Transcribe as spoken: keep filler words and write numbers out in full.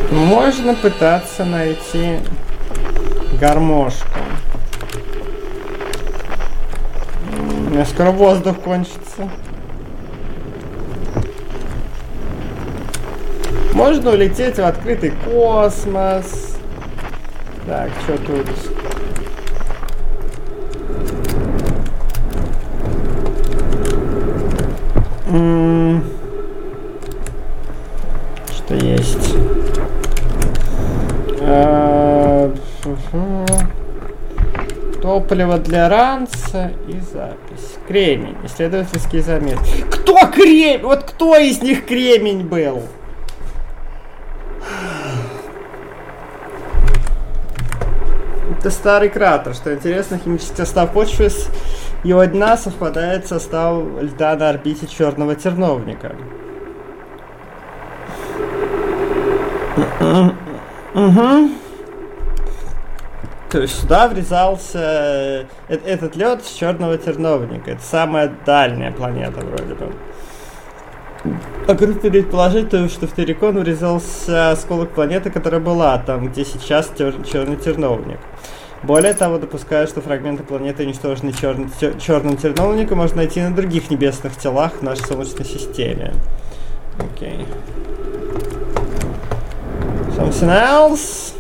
Можно пытаться найти гармошку. У меня скоро воздух кончится. Можно улететь в открытый космос. Так, что тут? М-м- что есть? Топливо для ранца и запись. Кремень. Исследовательские заметки. Кто кремень? Вот кто из них кремень был? Это старый кратер. Что интересно, химический состав почвы с его дна совпадает с составом льда на орбите черного терновника. Угу. То есть сюда врезался этот лед с черного терновника. Это самая дальняя планета вроде бы. А группе предположить, что в Террикон врезался осколок планеты, которая была там, где сейчас тер- черный терновник. Более того, допускаю, что фрагменты планеты, уничтоженные черным, тер- черным терновником, можно найти на других небесных телах в нашей Солнечной системе. Окей. Something else?